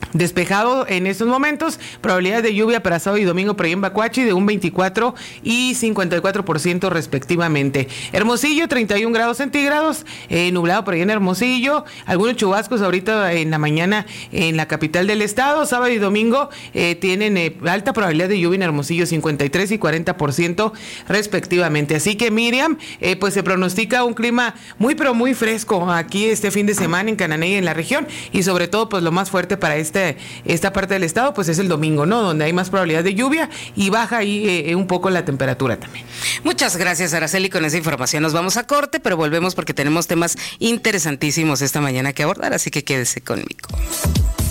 Despejado en estos momentos, probabilidades de lluvia para sábado y domingo por ahí en Bacuachi de un 24 y 54% respectivamente. Hermosillo, 31 grados centígrados, nublado por ahí en Hermosillo, algunos chubascos ahorita en la mañana en la capital del estado. Sábado y domingo tienen alta probabilidad de lluvia en Hermosillo, 53 y 40% respectivamente. Así que Miriam, pues se pronostica un clima muy pero muy fresco aquí este fin de semana en Cananea y en la región, y sobre todo pues lo más fuerte para esta parte del estado pues es el domingo, ¿no? Donde hay más probabilidad de lluvia y baja ahí un poco la temperatura también. Muchas gracias, Araceli, con esa información nos vamos a corte, pero volvemos porque tenemos temas interesantísimos esta mañana que abordar, así que quédese conmigo.